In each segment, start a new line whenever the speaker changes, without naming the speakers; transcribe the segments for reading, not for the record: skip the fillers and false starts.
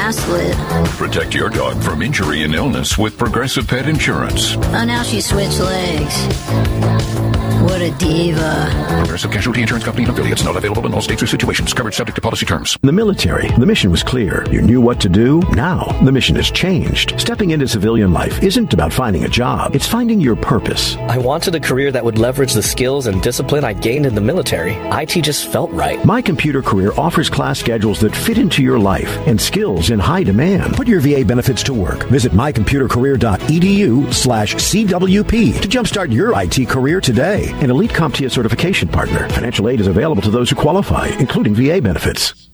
mask lit.
Protect your dog from injury and illness with Progressive Pet Insurance.
Oh, now she switched legs. What a diva.
Progressive Casualty Insurance Company and affiliates. Not available in all states or situations. Coverage subject to policy terms.
In the military, the mission was clear. You knew what to do. Now, the mission has changed. Stepping into civilian life isn't about finding a job. It's finding your purpose.
I wanted a career that would leverage the skills and discipline I gained in the military. IT just felt right.
My Computer Career offers class schedules that fit into your life and skills in high demand. Put your VA benefits to work. Visit mycomputercareer.edu/CWP to jumpstart your IT career today. An Elite CompTIA certification partner. Financial aid is available to those who qualify, including VA benefits.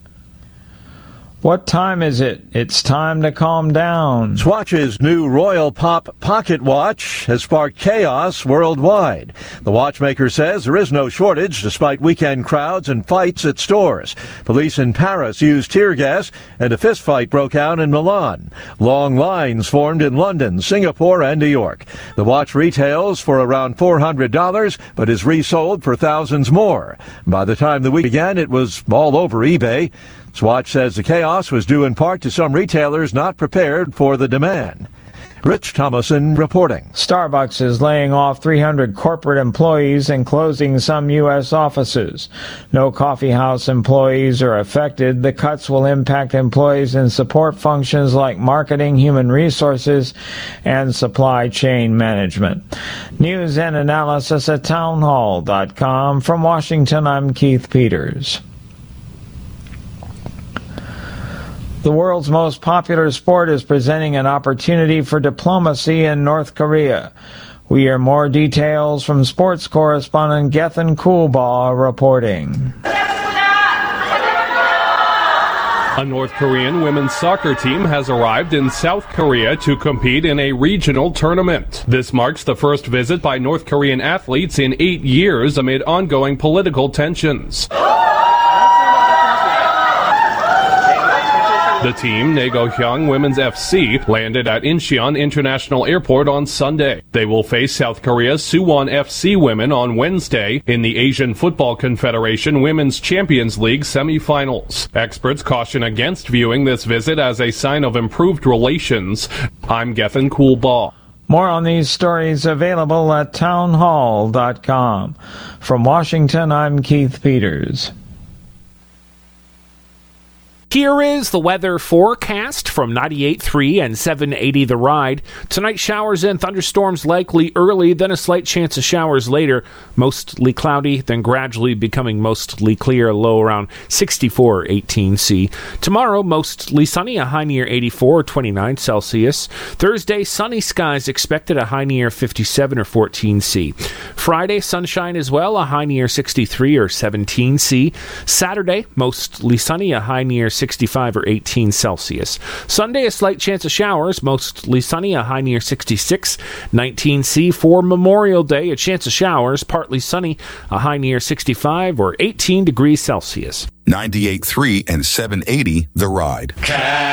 What time is it? It's time to calm down.
Swatch's new Royal Pop Pocket Watch has sparked chaos worldwide. The watchmaker says there is no shortage despite weekend crowds and fights at stores. Police in Paris used tear gas and a fistfight broke out in Milan. Long lines formed in London, Singapore, and New York. The watch retails for around $400 but is resold for thousands more. By the time the week began, it was all over eBay. Swatch says the chaos was due in part to some retailers not prepared for the demand. Rich Thomason reporting.
Starbucks is laying off 300 corporate employees and closing some U.S. offices. No coffeehouse employees are affected. The cuts will impact employees in support functions like marketing, human resources, and supply chain management. News and analysis at townhall.com. From Washington, I'm Keith Peters. The world's most popular sport is presenting an opportunity for diplomacy in North Korea. We hear more details from sports correspondent Gethin Coolbaugh reporting.
A North Korean women's soccer team has arrived in South Korea to compete in a regional tournament. This marks the first visit by North Korean athletes in 8 years amid ongoing political tensions. The team, Naegohyung Women's FC, landed at Incheon International Airport on Sunday. They will face South Korea's Suwon FC women on Wednesday in the Asian Football Confederation Women's Champions League semifinals. Experts caution against viewing this visit as a sign of improved relations. I'm Gethin Coolbaugh.
More on these stories available at townhall.com. From Washington, I'm Keith Peters.
Here is the weather forecast from 98.3 and 780 The Ride. Tonight, showers and thunderstorms likely early, then a slight chance of showers later. Mostly cloudy, then gradually becoming mostly clear, low around 64, 18 C. Tomorrow, mostly sunny, a high near 84, 29 Celsius. Thursday, sunny skies expected, a high near 57 or 14 C. Friday, sunshine as well, a high near 63 or 17 C. Saturday, mostly sunny, a high near 65 or 18 Celsius. Sunday, a slight chance of showers, mostly sunny, a high near 66, 19 C. For Memorial Day, a chance of showers, partly sunny, a high near 65 or 18 degrees Celsius.
98.3 and 780 The Ride.